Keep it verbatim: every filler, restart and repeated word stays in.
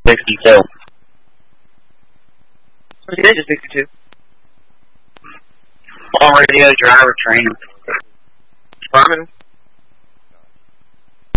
sixty-two. It is a sixty-two. On radio driver trainer. Furman?